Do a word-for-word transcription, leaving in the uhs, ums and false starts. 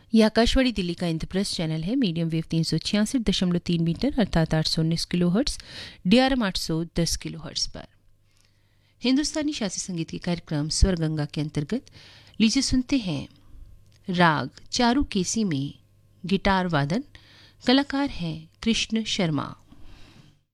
ये आकाशवाणी दिल्ली का इंद्रप्रस्थ चैनल है। मीडियम वेव तीन सौ छियासठ दशमलव तीन मीटर अर्थात आठ सौ उन्नीस किलो हर्ट्स, डीआरएम आठ सौ दस किलो हर्ट्स पर हिंदुस्तानी शास्त्रीय संगीत के कार्यक्रम स्वर गंगा के अंतर्गत लीजिए सुनते हैं राग चारू केसी में गिटार वादन। कलाकार हैं कृष्ण शर्मा।